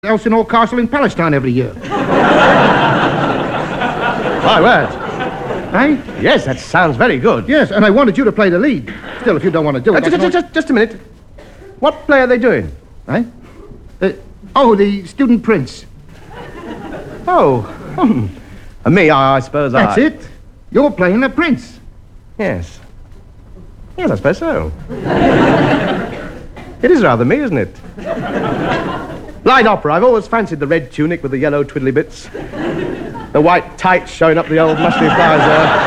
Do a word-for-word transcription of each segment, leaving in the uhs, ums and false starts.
Elsinore Castle in Palestine every year. My word. Eh? Yes, that sounds very good. Yes, and I wanted you to play the lead. Still, if you don't want to do it... Uh, just, not... just, just a minute. What play are they doing? Eh? Uh, oh, the Student Prince. Oh. Hmm. And me, I, I suppose That's I... it. You're playing the prince. Yes. Yes, I suppose so. It is rather me, isn't it? Light opera. I've always fancied the red tunic with the yellow twiddly bits. The white tights showing up the old muscly thighs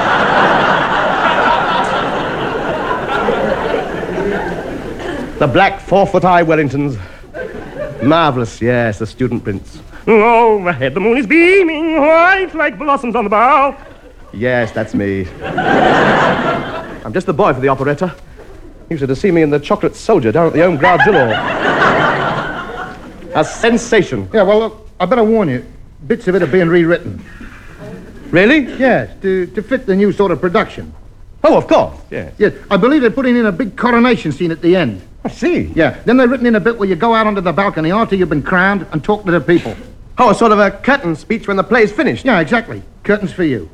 there. The black four-foot-high Wellingtons. Marvellous, yes, the Student Prince. Overhead the moon is beaming, white like blossoms on the bough. Yes, that's me. I'm just the boy for the operetta. You should have seen me in The Chocolate Soldier down at the Home Villa. A sensation. Yeah, well, look, I better warn you. Bits of it are being rewritten. Really? Yes, to, to fit the new sort of production. Oh, of course, yes. Yes, I believe they're putting in a big coronation scene at the end. I see. Yeah, then they've written in a bit where you go out onto the balcony after you've been crowned and talk to the people. Oh, a sort of a curtain speech when the play's finished. Yeah, exactly. Curtains for you.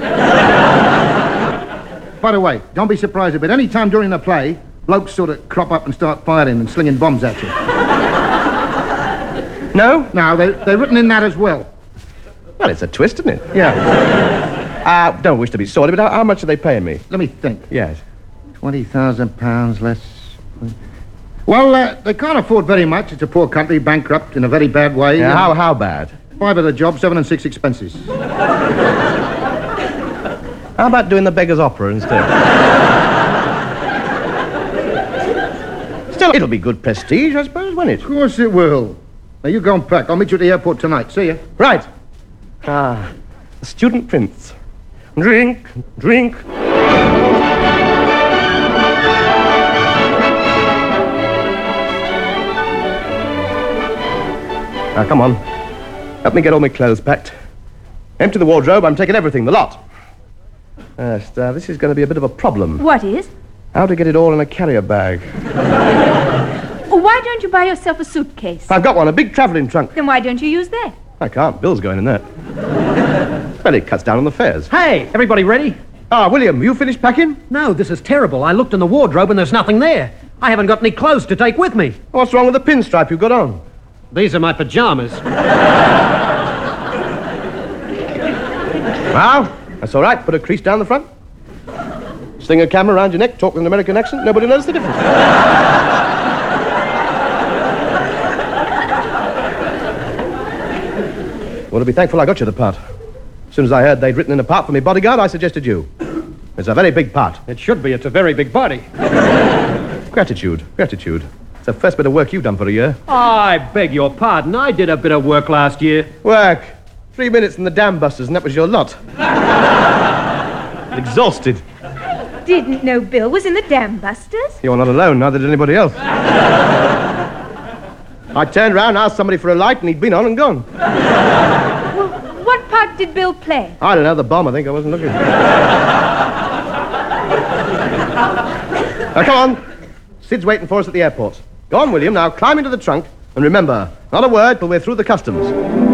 By the way, don't be surprised if at any time during the play, blokes sort of crop up and start firing and slinging bombs at you. No? No, they, they're written in that as well. Well, it's a twist, isn't it? Yeah. Uh, don't wish to be sordid, but how, how much are they paying me? Let me think. Yes. Twenty thousand pounds less. Well, uh, they can't afford very much. It's a poor country, bankrupt in a very bad way. Yeah, how, how bad? Five of the job, seven and six expenses. How about doing the Beggar's Opera instead? Still, it'll be good prestige, I suppose, won't it? Of course it will. Now, you go and pack. I'll meet you at the airport tonight. See ya. Right. Ah, the Student Prince. Drink, drink. Now, come on. Help me get all my clothes packed. Empty the wardrobe. I'm taking everything, the lot. Yes, uh, this is going to be a bit of a problem. What is? How to get it all in a carrier bag. Oh, why don't you buy yourself a suitcase? I've got one, a big travelling trunk. Then why don't you use that? I can't. Bill's going in that. Well, it cuts down on the fares. Hey, everybody ready? Ah, William, you finished packing? No, this is terrible. I looked in the wardrobe and there's nothing there. I haven't got any clothes to take with me. What's wrong with the pinstripe you've got on? These are my pajamas. Well, that's all right. Put a crease down the front. Sling a camera around your neck, talk with an American accent. Nobody knows the difference. Well, to be thankful I got you the part. As soon as I heard they'd written in a part for me bodyguard, I suggested you. It's a very big part. It should be. It's a very big body. Gratitude, gratitude. It's the first bit of work you've done for a year. I beg your pardon. I did a bit of work last year. Work. Three minutes in the dam busters, and that was your lot. Exhausted. Didn't know Bill was in the Dam Busters. You're not alone, neither did anybody else. I turned round, asked somebody for a light, and he'd been on and gone. Well, what part did Bill play? I don't know, the bomb, I think. I wasn't looking. Now, come on. Sid's waiting for us at the airport. Go on, William. Now, climb into the trunk. And remember, not a word till we're through the customs.